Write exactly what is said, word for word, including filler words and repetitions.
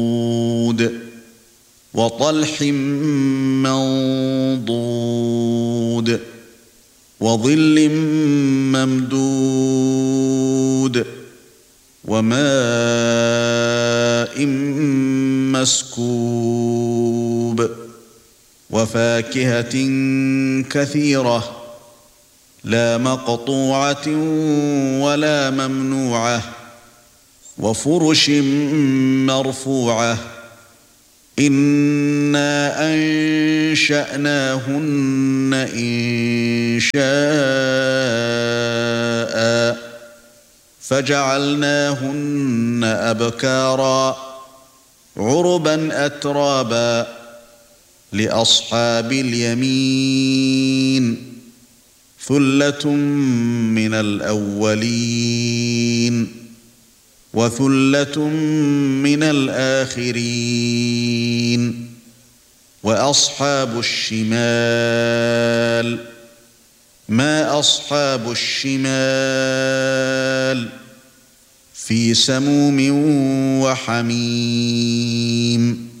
وطلح منضود وظل ممدود وماء مسكوب وفاكهة كثيرة لا مقطوعة ولا ممنوعة وفرش مرفوعة إنا أنشأناهن إنشاء فجعلناهن أبكارا عربا أترابا لأصحاب اليمين ثلة من الأولين وثلة من الآخرين وأصحاب الشمال ما أصحاب الشمال في سموم وحميم